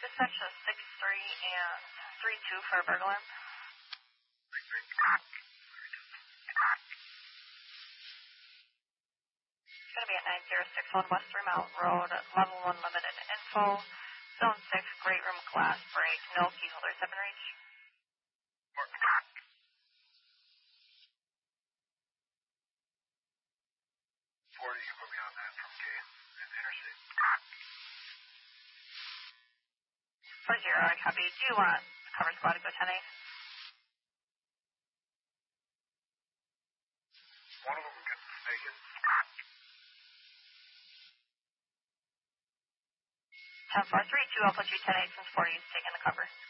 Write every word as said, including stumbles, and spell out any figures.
dispatch a six three and three two for a burglar. It's going to be at nine zero six one West Three Mile Road, level one limited info, zone six, great room glass break, no key holder, seven reach. forty, you put me on that from K and Interstate. four zero, I copy. Do you want cover squad to go ten eight? One of them gets naked. ten four three two, I'll put you ten eight since forty is taking the cover.